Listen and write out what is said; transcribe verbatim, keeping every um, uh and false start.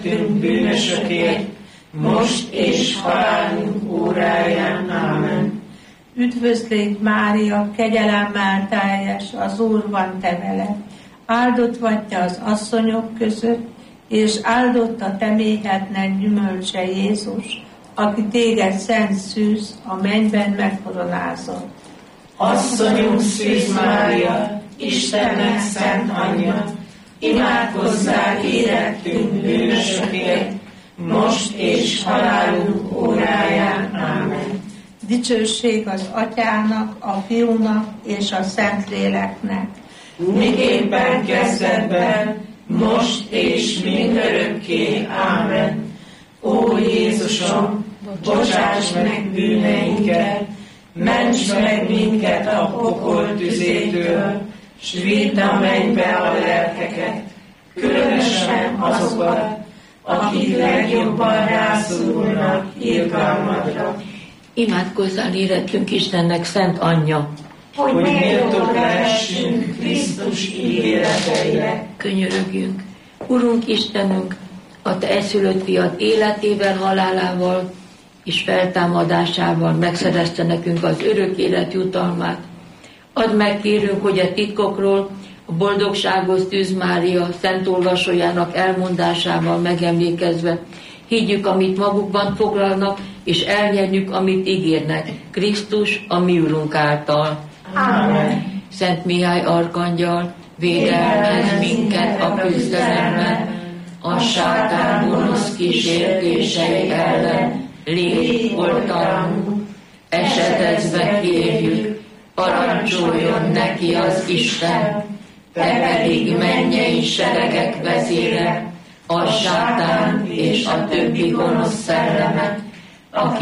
érettünk bűnösökért, most és halálunk óráján. Ámen. Üdvözlégy Mária, kegyelemmel teljes, az Úr van te veled. Áldott vagy te az asszonyok között, és áldott a te méhednek gyümölcse Jézus, aki téged szent szűz, a mennyben megkoronázott. Asszonyunk Szűz Mária, Istennek szent anyja, imádkozzál érettünk bűnösökért, most és halálunk óráján. Ámen. Dicsőség az Atyának, a Fiúnak és a Szentléleknek, miképpen kezdetben, most és mindörökké. Ámen. Ó Jézusom, bocsáss meg bűneinket, ments meg minket a pokol tüzétől, s vidd a mennybe a lelkeket, különösen azokat, akik legjobban rászorulnak irgalmadra. Imádkozzál érettünk Istennek szent anyja, hogy méltók lehessünk Krisztus ígéreteire. Könyörögjünk. Urunk Istenünk, a te eszülött fiad életével, halálával és feltámadásával megszerezte nekünk az örök élet jutalmát. Add meg, kérünk, hogy a titkokról, a boldogságos Szűz Mária szent olvasójának elmondásával megemlékezve higgyük, amit magukban foglalnak, és elnyerjük, amit ígérnek, Krisztus, a mi Urunk által. Ámen. Szent Mihály arkangyal, védelmez minket a küzdelemben, a sátán gonosz kísértései ellen, légy oltalmunk, esetezve kérjük, parancsoljon neki az Isten, te pedig mennyei seregek vezére, a sátán és a többi gonosz szellemek, akik